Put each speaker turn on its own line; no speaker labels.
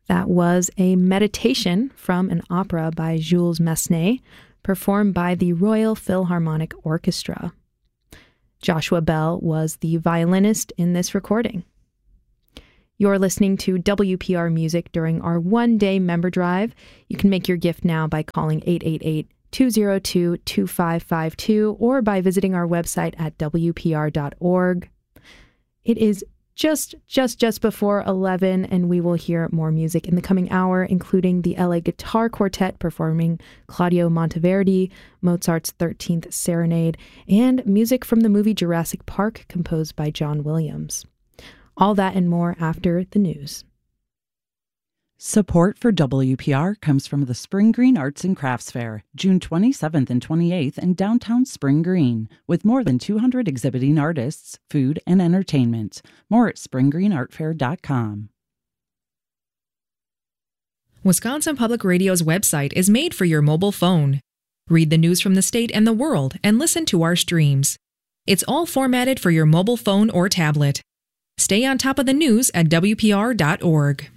That was a meditation from an opera by Jules Massenet, performed by the Royal Philharmonic Orchestra. Joshua Bell was the violinist in this recording. You're listening to WPR Music during our one-day member drive. You can make your gift now by calling 888-202-2552 or by visiting our website at wpr.org. It is just before 11, and we will hear more music in the coming hour, including the LA Guitar Quartet performing Claudio Monteverdi, Mozart's 13th Serenade, and music from the movie Jurassic Park composed by John Williams. All that and more after the news.
Support for WPR comes from the Spring Green Arts and Crafts Fair, June 27th and 28th in downtown Spring Green, with more than 200 exhibiting artists, food, and entertainment. More at springgreenartfair.com.
Wisconsin Public Radio's website is made for your mobile phone. Read the news from the state and the world and listen to our streams. It's all formatted for your mobile phone or tablet. Stay on top of the news at WPR.org.